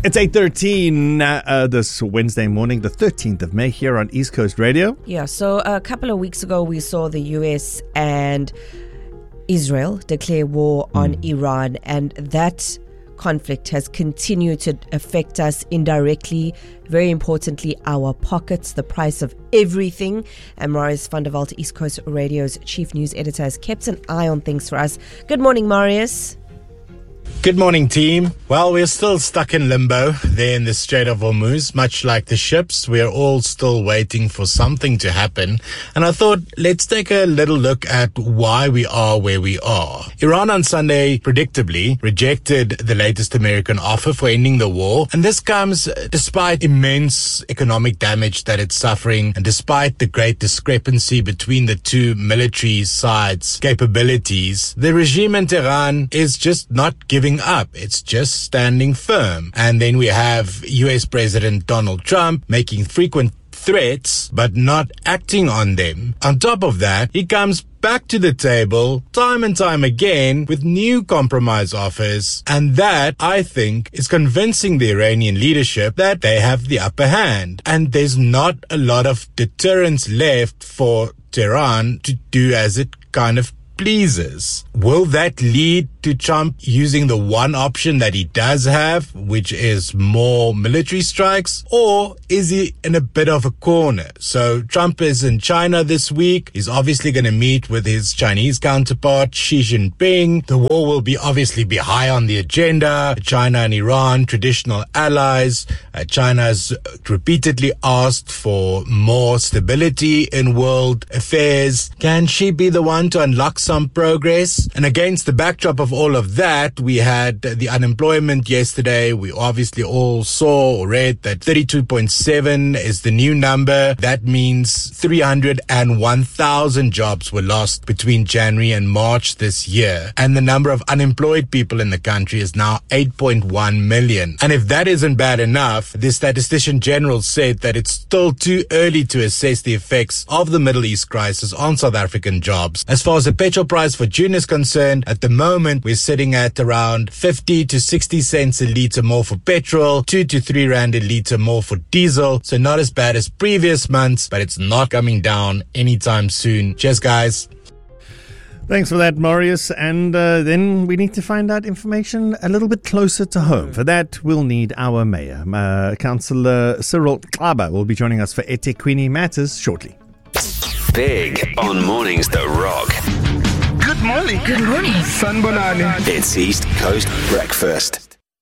It's 8:13 this Wednesday morning, the 13th of May, here on East Coast Radio. Yeah, so a couple of weeks ago, we saw the US and Israel declare war on Iran, and that conflict has continued to affect us indirectly. Very importantly, our pockets, the price of everything. And Marius van der Walt, East Coast Radio's chief news editor, has kept an eye on things for us. Good morning, Marius. Good morning, team. Well, we're still stuck in limbo there in the Strait of Hormuz, much like the ships. We're all still waiting for something to happen. And I thought, let's take a little look at why we are where we are. Iran on Sunday, predictably, rejected the latest American offer for ending the war. And this comes despite immense economic damage that it's suffering, and despite the great discrepancy between the two military sides' capabilities. The regime in Tehran is just not giving up. It's just standing firm. And then we have US President Donald Trump making frequent threats but not acting on them. On top of that, he comes back to the table time and time again with new compromise offers, and that, I think, is convincing the Iranian leadership that they have the upper hand, and there's not a lot of deterrence left for Tehran to do as it kind of pleases. Will that lead to Trump using the one option that he does have, which is more military strikes? Or is he in a bit of a corner? So Trump is in China this week. He's obviously going to meet with his Chinese counterpart, Xi Jinping. The war will obviously be high on the agenda. China and Iran, traditional allies. China has repeatedly asked for more stability in world affairs. Can she be the one to unlock some progress? And against the backdrop of all of that, we had the unemployment yesterday. We obviously all saw or read that 32.7 is the new number. That means 301,000 jobs were lost between January and March this year. And the number of unemployed people in the country is now 8.1 million. And if that isn't bad enough, the Statistician General said that it's still too early to assess the effects of the Middle East crisis on South African jobs. As far as the petrol price for June is concerned, at the moment we're sitting at around 50 to 60 cents a litre more for petrol, 2 to 3 rand a litre more for diesel. So not as bad as previous months, but it's not coming down anytime soon. Cheers, guys. Thanks for that, Marius. And then we need to find out information a little bit closer to home. For that, we'll need our mayor. Councillor Cyril Xaba will be joining us for eThekwini Matters shortly. Big on Mornings The Rock. Good morning. Good morning. Sanbonani. It's East Coast Breakfast.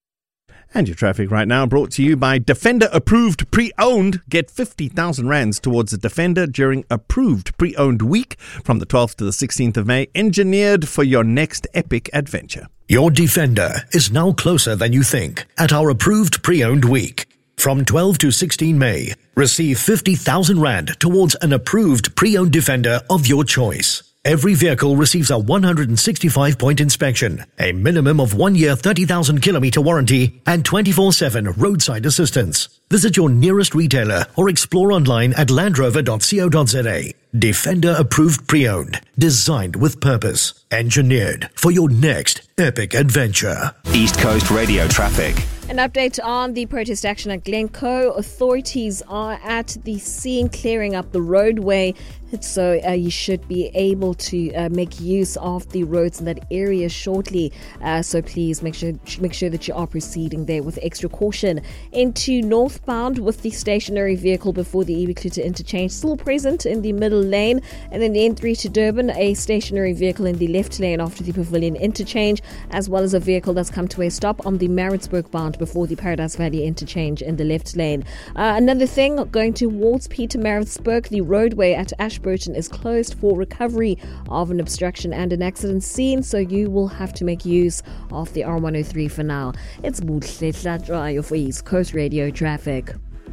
And your traffic right now brought to you by Defender Approved Pre-Owned. Get 50,000 rands towards a Defender during Approved Pre-Owned Week from the 12th to the 16th of May. Engineered for your next epic adventure. Your Defender is now closer than you think at our Approved Pre-Owned Week. From 12 to 16 May, receive 50,000 rand towards an approved pre-owned Defender of your choice. Every vehicle receives a 165-point inspection, a minimum of 1 year 30,000 kilometer warranty, and 24/7 roadside assistance. Visit your nearest retailer or explore online at landrover.co.za. Defender approved pre-owned, designed with purpose, engineered for your next epic adventure. East Coast Radio traffic. An update on the protest action at Glencoe. Authorities are at the scene clearing up the roadway, so you should be able to make use of the roads in that area shortly. So please make sure that you are proceeding there with extra caution. Into northbound with the stationary vehicle before the Ebikluta interchange still present in the middle lane, and then the N3 to Durban, a stationary vehicle in the left lane after the Pavilion interchange, as well as a vehicle that's come to a stop on the Maritzburg bound before the Paradise Valley interchange in the left lane. Another thing, going towards Pietermaritzburg, the roadway at Ashburton is closed for recovery of an obstruction and an accident scene, so you will have to make use of the R103 for now. It's Buhle for East Coast Radio traffic.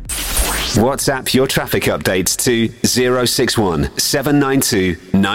WhatsApp your traffic updates to 061 792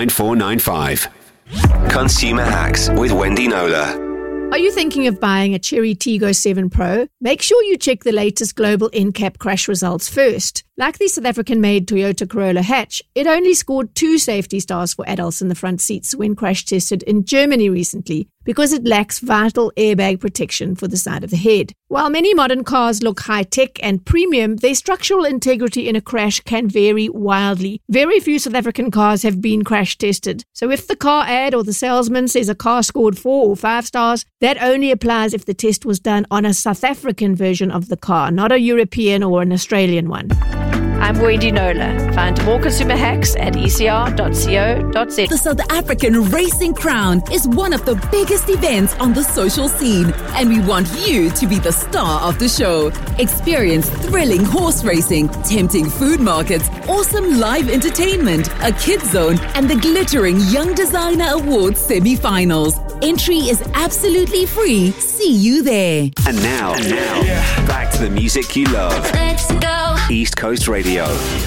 9495. Consumer Hacks with Wendy Nola. Are you thinking of buying a Chery Tiggo 7 Pro? Make sure you check the latest global NCAP crash results first. Like the South African-made Toyota Corolla hatch, it only scored 2 safety stars for adults in the front seats when crash tested in Germany recently because it lacks vital airbag protection for the side of the head. While many modern cars look high-tech and premium, their structural integrity in a crash can vary wildly. Very few South African cars have been crash tested. So if the car ad or the salesman says a car scored 4 or 5 stars, that only applies if the test was done on a South African version of the car, not a European or an Australian one. I'm Wendy Nola. Find more consumer hacks at ecr.co.za. The South African Racing Crown is one of the biggest events on the social scene, and we want you to be the star of the show. Experience thrilling horse racing, tempting food markets, awesome live entertainment, a kids zone, and the glittering Young Designer Awards semi-finals. Entry is absolutely free. See you there. And now, back to the music you love. Let's go. East Coast Radio.